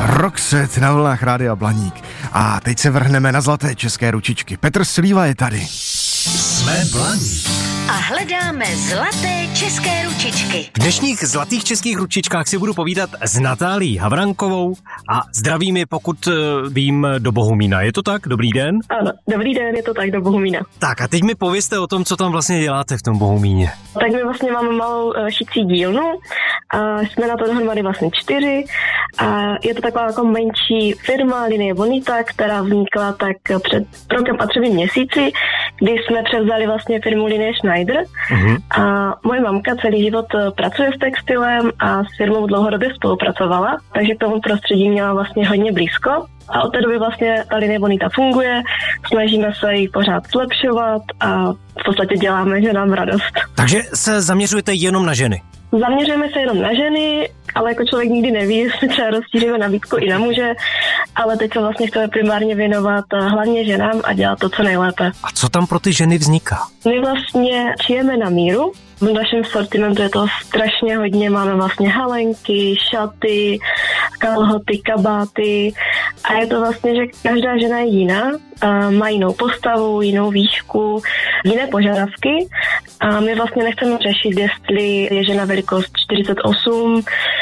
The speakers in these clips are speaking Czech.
Roxette na vlnách Rádia Blaník. A teď se vrhneme na zlaté české ručičky. Petr Slíva je tady. Jsme Blaník. A hledáme zlaté české ručičky. V dnešních zlatých českých ručičkách si budu povídat s Natálií Havrankovou a zdravím je, pokud vím, do Bohumína. Je to tak? Dobrý den? Ano, dobrý den, je to tak, do Bohumína. Tak a teď mi povězte o tom, co tam vlastně děláte v tom Bohumíně. Tak my vlastně máme malou šicí dílnu a jsme na to dohromady vlastně 4 a je to taková jako menší firma Linie Bonita, která vznikla tak před rokem a 3 měsíci, kdy jsme převzali vlastně firmu Linie Schneider a moje mamka celý život pracuje s textilem a s firmou dlouhodobě spolupracovala, takže k tomu prostředí měla vlastně hodně blízko. A od té doby vlastně ta Linie Bonita funguje, snažíme se ji pořád zlepšovat a v podstatě děláme ženám radost. Takže se zaměřujete jenom na ženy? Zaměřujeme se jenom na ženy, ale jako člověk nikdy neví, jestli třeba rozšíříme nabídku i na muže, ale teď se vlastně chceme primárně věnovat hlavně ženám a dělat to co nejlépe. A co tam pro ty ženy vzniká? My vlastně šijeme na míru. V našem sortimentu je to strašně hodně, máme vlastně halenky, šaty, kalhoty, kabáty a je to vlastně, že každá žena je jiná, má jinou postavu, jinou výšku, jiné požadavky a my vlastně nechceme řešit, jestli je žena velikost 48,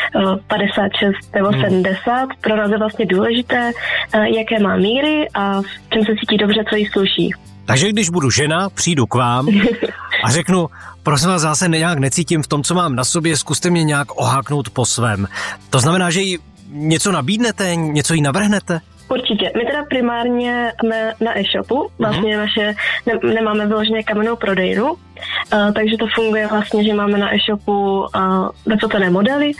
56 nebo 70. Pro nás je vlastně důležité, jaké má míry a v čem se cítí dobře, co jí sluší. Takže když budu žena, přijdu k vám a řeknu, prosím vás, já se nějak necítím v tom, co mám na sobě, zkuste mě nějak oháknout po svém. To znamená, že jí něco nabídnete, něco jí navrhnete? Určitě. My teda primárně jsme na e-shopu, vlastně nemáme vyloženě kamennou prodejnu, takže to funguje vlastně, že máme na e-shopu vyfocené modely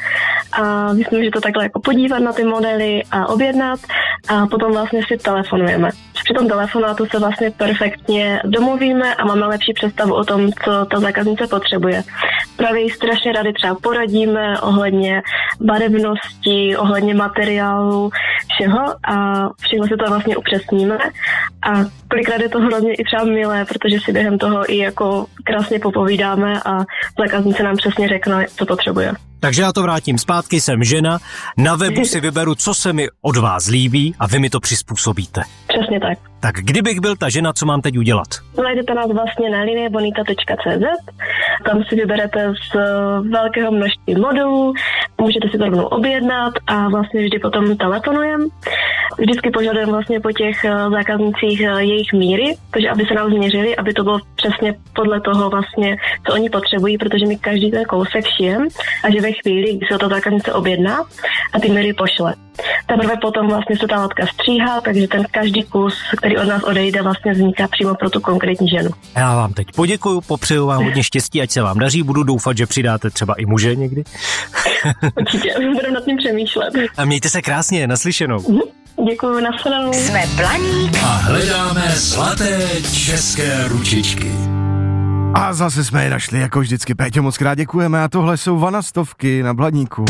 a myslím, že to takhle jako podívat na ty modely a objednat a potom vlastně si telefonujeme. Při tom telefonátu se vlastně perfektně domluvíme a máme lepší představu o tom, co ta zákaznice potřebuje. Právě jí strašně rádi třeba poradíme ohledně barevnosti, ohledně materiálu, všeho a všechno si to vlastně upřesníme a kolikrát je to hrozně i třeba milé, protože si během toho i jako krásně popovídáme a zákaznice nám přesně řekne, co potřebuje. Takže já to vrátím zpátky, jsem žena, na webu si vyberu, co se mi od vás líbí a vy mi to přizpůsobíte. Přesně tak. Tak kdybych byl ta žena, co mám teď udělat? Najdete nás vlastně na liniebonita.cz, tam si vyberete z velkého množství modulů, můžete si to rovnou objednat a vlastně vždy potom telefonujeme. Vždycky požadujeme vlastně po těch zákaznicích jejich míry, takže aby se nám změřili, aby to bylo přesně podle toho vlastně, co oni potřebují, protože my každý ten kousek šijeme a že ve chvíli, kdy se to zákaznice objedná a ty míry pošle. Teprve potom vlastně se ta látka stříhá, takže ten každý kus, který od nás odejde, vlastně vzniká přímo pro tu konkrétní ženu. Já vám teď poděkuju, popřeju vám hodně štěstí, ať se vám daří, budu doufat, že přidáte třeba i muže někdy. Určitě, budeme nad tím přemýšlet. A mějte se krásně, naslyšenou. Děkuju, nashledanou. Jsme Blaník A hledáme zlaté české ručičky. A zase jsme je našli, jako vždycky. Péťo, moc krát děkujeme a tohle jsou Vanastovky na Blaníku.